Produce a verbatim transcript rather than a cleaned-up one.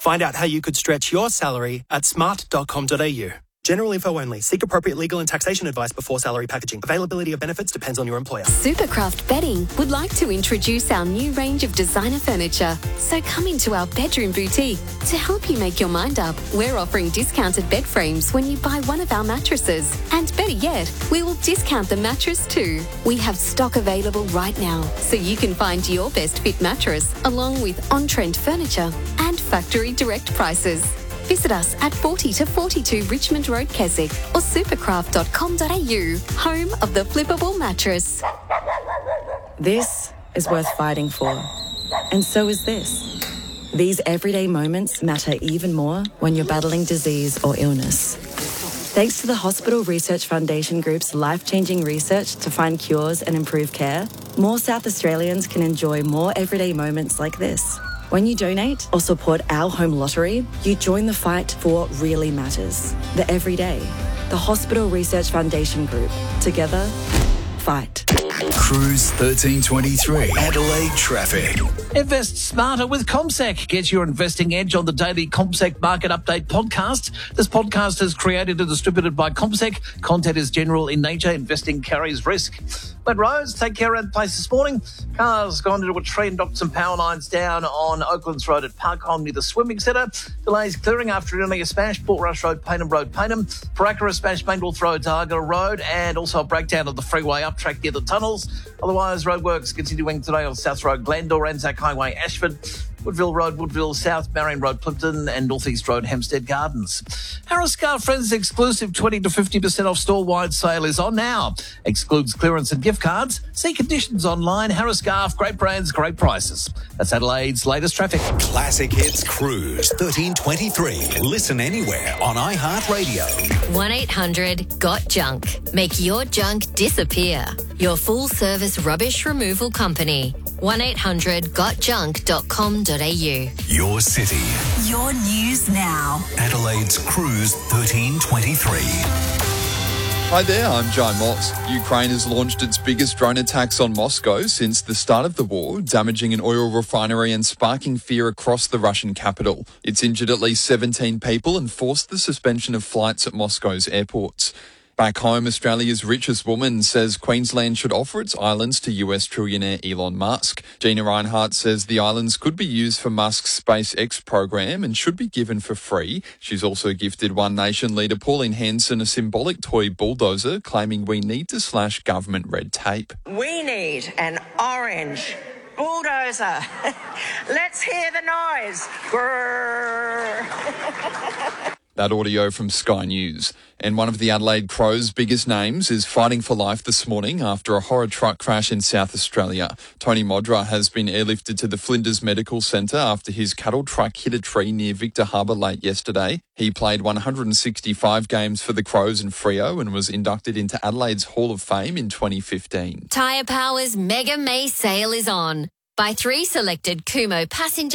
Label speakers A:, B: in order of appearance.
A: Find out how you could stretch your salary at smart dot com dot a u. General info only. Seek appropriate legal and taxation advice before salary packaging. Availability of benefits depends on your employer.
B: Supercraft Bedding would like to introduce our new range of designer furniture. So come into our bedroom boutique. To help you make your mind up, we're offering discounted bed frames when you buy one of our mattresses. And better yet, we will discount the mattress too. We have stock available right now, so you can find your best fit mattress along with on-trend furniture and factory direct prices. Visit us at forty to forty-two Richmond Road, Keswick, or supercraft dot com dot a u, home of the flippable mattress.
C: This is worth fighting for. And so is this. These everyday moments matter even more when you're battling disease or illness. Thanks to the Hospital Research Foundation Group's life-changing research to find cures and improve care, more South Australians can enjoy more everyday moments like this. When you donate or support our home lottery, you join the fight for what really matters. The everyday. The Hospital Research Foundation Group. Together, fight.
D: Cruise thirteen twenty-three. Adelaide traffic.
E: Invest smarter with CommSec. Get your investing edge on the daily CommSec Market Update podcast. This podcast is created and distributed by CommSec. Content is general in nature. Investing carries risk. Wet roads, take care around the place this morning. Cars gone into a tree and knocked some power lines down on Oaklands Road at Park Home near the swimming centre. Delays clearing after nearly a smash. Port Rush Road, Paynham Road, Paynham. Parakra, a smash, Mangles Road, Dargah Road, and also a breakdown of the freeway up track near the tunnels. Otherwise, roadworks continuing today on South Road, Glendor, Anzac Highway, Ashford. Woodville Road, Woodville South, Marion Road, Plimpton, and North East Road, Hampstead Gardens. Harris Scarf Friends exclusive twenty to fifty percent off store-wide sale is on now. Excludes clearance and gift cards. See conditions online. Harris Scarf, great brands, great prices. That's Adelaide's latest traffic.
D: Classic Hits Cruise thirteen twenty-three. Listen anywhere on iHeartRadio.
F: one eight hundred got junk. Make your junk disappear. Your full-service rubbish removal company. one eight hundred got junk dot com dot a u.
D: Your city.
G: Your news now.
D: Adelaide's Cruise thirteen twenty-three.
H: Hi there, I'm Jai Moss. Ukraine has launched its biggest drone attacks on Moscow since the start of the war, damaging an oil refinery and sparking fear across the Russian capital. It's injured at least seventeen people and forced the suspension of flights at Moscow's airports. Back home, Australia's richest woman says Queensland should offer its islands to U S trillionaire Elon Musk. Gina Reinhart says the islands could be used for Musk's SpaceX program and should be given for free. She's also gifted One Nation leader Pauline Hanson a symbolic toy bulldozer, claiming we need to slash government red tape.
I: We need an orange bulldozer. Let's hear the noise. Grrr.
H: That audio from Sky News. And one of the Adelaide Crows' biggest names is fighting for life this morning after a horror truck crash in South Australia. Tony Modra has been airlifted to the Flinders Medical Centre after his cattle truck hit a tree near Victor Harbour late yesterday. He played one hundred sixty-five games for the Crows and Freo and was inducted into Adelaide's Hall of Fame in twenty fifteen.
F: Tyre Power's Mega May sale is on. Buy three selected Kumho passenger